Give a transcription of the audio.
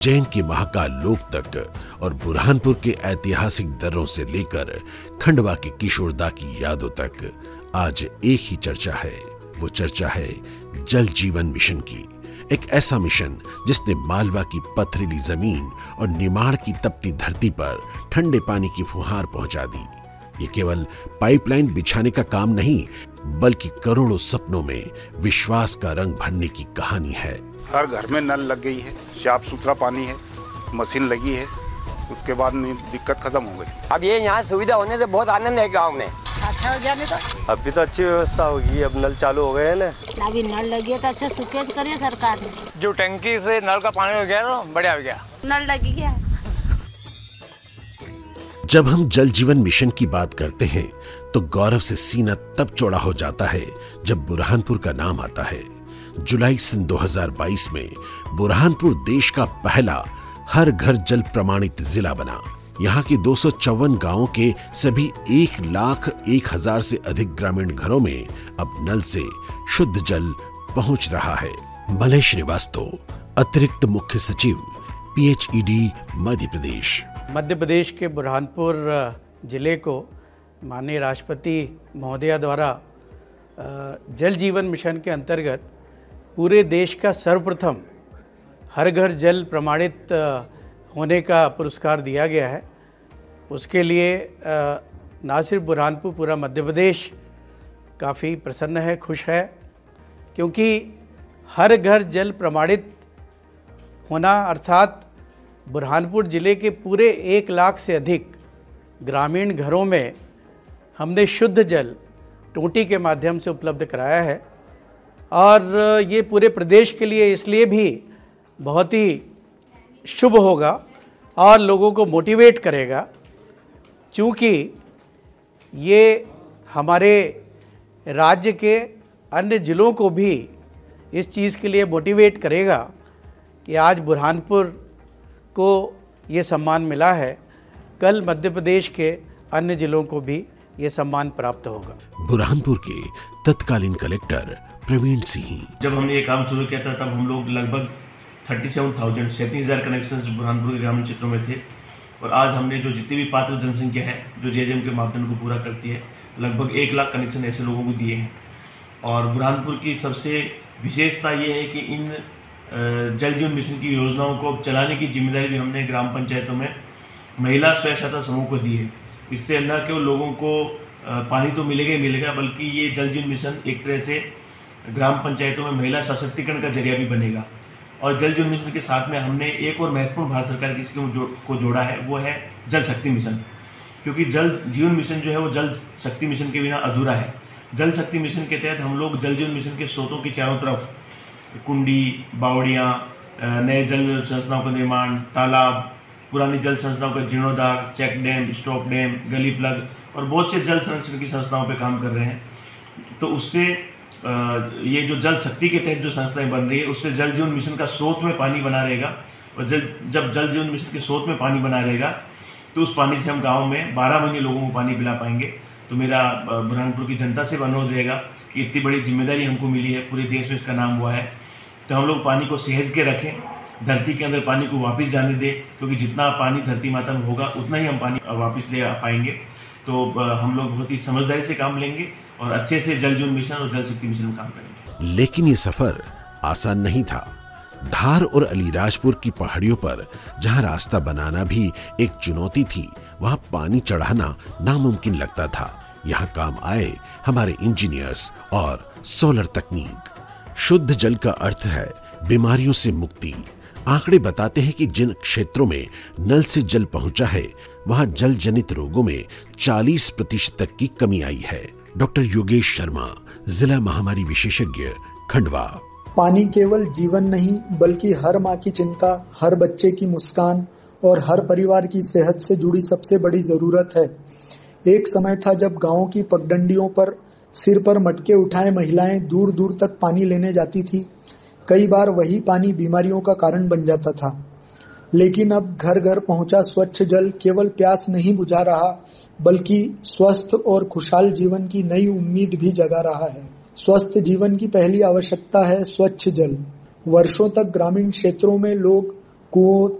उज्जैन के महाकाल लोक तक और बुरहानपुर के ऐतिहासिक दर्रों से लेकर खंडवा के किशोरदा की यादों तक आज एक ही चर्चा है। वो चर्चा है जल जीवन मिशन की। एक ऐसा मिशन जिसने मालवा की पथरीली जमीन और निमाड़ की तपती धरती पर ठंडे पानी की फुहार पहुंचा दी। ये केवल पाइपलाइन बिछाने का काम नहीं, बल्कि करोड़ों सपनों में विश्वास का रंग भरने की कहानी है। हर घर में नल लग गई है, साफ सुथरा पानी है, मशीन लगी है, उसके बाद दिक्कत खत्म हो गई। अब ये यहाँ सुविधा होने से बहुत आनंद है गांव में। अच्छा हो जाने तो अभी तो अच्छी व्यवस्था होगी। अब नल चालू हो गए हैं ना, अभी नल लगी है तो अच्छा सुकेज करे सरकार ने। जो टंकी से नल का पानी हो गया तो बढ़िया हो गया। नल लगी गया। जब हम जल जीवन मिशन की बात करते हैं तो गौरव से सीना तब चौड़ा हो जाता है जब बुरहानपुर का नाम आता है। जुलाई सन 2022 में बुरहानपुर देश का पहला हर घर जल प्रमाणित जिला बना। यहाँ के 254 गांवों के सभी 1,01,000 से अधिक ग्रामीण घरों में अब नल से शुद्ध जल पहुंच रहा है। मलय श्रीवास्तव, अतिरिक्त मुख्य सचिव, PHED मध्य प्रदेश। मध्य प्रदेश के बुरहानपुर जिले को माननीय राष्ट्रपति महोदया द्वारा जल जीवन मिशन के अंतर्गत पूरे देश का सर्वप्रथम हर घर जल प्रमाणित होने का पुरस्कार दिया गया है। उसके लिए ना सिर्फ बुरहानपुर, पूरा मध्य प्रदेश काफ़ी प्रसन्न है, खुश है, क्योंकि हर घर जल प्रमाणित होना अर्थात बुरहानपुर ज़िले के पूरे 1 लाख से अधिक ग्रामीण घरों में हमने शुद्ध जल टोटी के माध्यम से उपलब्ध कराया है। और ये पूरे प्रदेश के लिए इसलिए भी बहुत ही शुभ होगा और लोगों को मोटिवेट करेगा, क्योंकि ये हमारे राज्य के अन्य ज़िलों को भी इस चीज़ के लिए मोटिवेट करेगा कि आज बुरहानपुर को ये सम्मान मिला है, कल मध्य प्रदेश के अन्य ज़िलों को भी ये सम्मान प्राप्त होगा। बुरहानपुर के तत्कालीन कलेक्टर प्रवीण सिंह। जब हमने ये काम शुरू किया था तब हम लोग लगभग 37,000 कनेक्शंस बुरहानपुर के ग्रामीण क्षेत्रों में थे, और आज हमने जो जितनी भी पात्र जनसंख्या है जो JJM के मापदंड को पूरा करती है, लगभग 1 लाख कनेक्शन ऐसे लोगों को दिए हैं। और बुरहानपुर की सबसे विशेषता ये है कि इन जल जीवन मिशन की योजनाओं को चलाने की जिम्मेदारी भी हमने ग्राम पंचायतों में महिला स्वयं सहायता समूह को दी है। इससे न केवल लोगों को पानी तो मिलेगा ही मिलेगा, बल्कि ये जल जीवन मिशन एक तरह से ग्राम पंचायतों में महिला सशक्तिकरण का जरिया भी बनेगा। और जल जीवन मिशन के साथ में हमने एक और महत्वपूर्ण भारत सरकार की स्कीम को जोड़ा है, वो है जल शक्ति मिशन। क्योंकि जल जीवन मिशन जो है वो जल शक्ति मिशन के बिना अधूरा है। जल शक्ति मिशन के तहत हम लोग जल जीवन मिशन के स्रोतों की चारों तरफ कुंडी, बावड़ियाँ, नए जल संस्थाओं का निर्माण, तालाब, पुरानी जल संस्थाओं का जीर्णोद्धार, check dam, stop dam, gully plug और बहुत से जल संरक्षण की संस्थाओं पे काम कर रहे हैं। तो उससे ये जो जल शक्ति के तहत जो संस्थाएं बन रही है, उससे जल जीवन मिशन का स्रोत में पानी बना रहेगा। और जब जल जीवन मिशन के स्रोत में पानी बना रहेगा तो उस पानी से हम गाँव में 12 महीने लोगों को पानी पिला पाएंगे। तो मेरा बुरहानपुर की जनता से अनुरोध रहेगा कि इतनी बड़ी जिम्मेदारी हमको मिली है, पूरे देश में इसका नाम हुआ है, तो हम लोग पानी को सहेज के रखें, धरती के अंदर पानी को वापस जाने दें, क्योंकि जितना पानी धरती माता में होगा उतना ही हम पानी वापस ले पाएंगे। तो हम लोग बहुत ही समझदारी से काम लेंगे और अच्छे से जल जीवन मिशन और जल शक्ति मिशन में काम करेंगे। लेकिन ये सफर आसान नहीं था। धार और अलीराजपुर की पहाड़ियों पर जहां रास्ता बनाना भी एक चुनौती थी, वहां पानी चढ़ाना नामुमकिन लगता था। यहाँ काम आए हमारे इंजीनियर्स और सोलर तकनीक। शुद्ध जल का अर्थ है बीमारियों से मुक्ति। आंकड़े बताते हैं कि जिन क्षेत्रों में नल से जल पहुंचा है, वहां जल जनित रोगों में 40% तक की कमी आई है। डॉक्टर योगेश शर्मा, जिला महामारी विशेषज्ञ, खंडवा। पानी केवल जीवन नहीं, बल्कि हर माँ की चिंता, हर बच्चे की मुस्कान और हर परिवार की सेहत से जुड़ी सबसे बड़ी जरूरत है। एक समय था जब गांवों की पगडंडियों पर सिर पर मटके उठाए महिलाएं दूर दूर तक पानी लेने जाती थी। कई बार वही पानी बीमारियों का कारण बन जाता था। लेकिन अब घर घर पहुंचा स्वच्छ जल केवल प्यास नहीं बुझा रहा, बल्कि स्वस्थ और खुशहाल जीवन की नई उम्मीद भी जगा रहा है। स्वस्थ जीवन की पहली आवश्यकता है स्वच्छ जल। वर्षों तक ग्रामीण क्षेत्रों में लोग कुओं